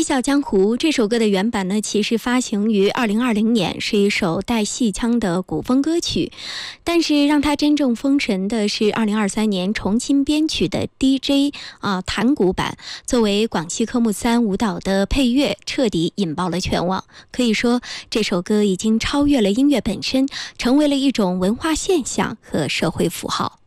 嬉笑江湖》这首歌的原版呢，其实发行于2020年，是一首带戏腔的古风歌曲。但是让它真正封神的是2023年重新编曲的 DJ 弹鼓版，作为广西科目3舞蹈的配乐，彻底引爆了全网。可以说，这首歌已经超越了音乐本身，成为了一种文化现象和社会符号。